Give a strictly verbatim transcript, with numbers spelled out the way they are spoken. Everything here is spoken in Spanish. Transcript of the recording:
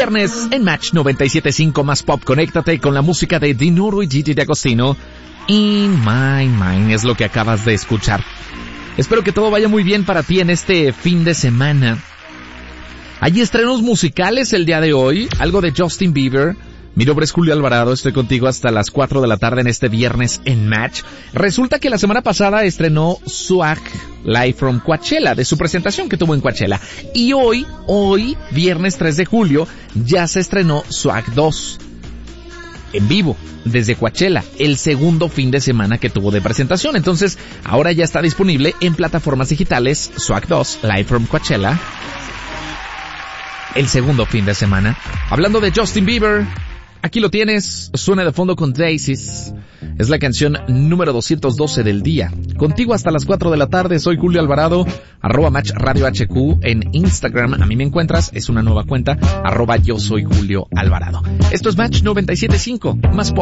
viernes en Match noventa y siete punto cinco más pop. Conéctate con la música de Dinuro y Gigi D'Agostino. In My Mind es lo que acabas de escuchar. Espero que todo vaya muy bien para ti en este fin de semana. Hay estrenos musicales el día de hoy, algo de Justin Bieber. Mi nombre es Julio Alvarado, estoy contigo hasta las cuatro de la tarde en este viernes en Match. Resulta que la semana pasada estrenó Swag Live from Coachella, de su presentación que tuvo en Coachella. Y hoy, hoy, viernes tres de julio, ya se estrenó Swag dos. En vivo, desde Coachella, el segundo fin de semana que tuvo de presentación. Entonces, ahora ya está disponible en plataformas digitales Swag dos, Live from Coachella, el segundo fin de semana. Hablando de Justin Bieber, aquí lo tienes, suena de fondo con Daisies. Es la canción número doscientos doce del día. Contigo hasta las cuatro de la tarde, soy Julio Alvarado, arroba Match Radio H Q en Instagram. A mí me encuentras, es una nueva cuenta, arroba yo soy Julio Alvarado. Esto es Match noventa y siete punto cinco, más pop.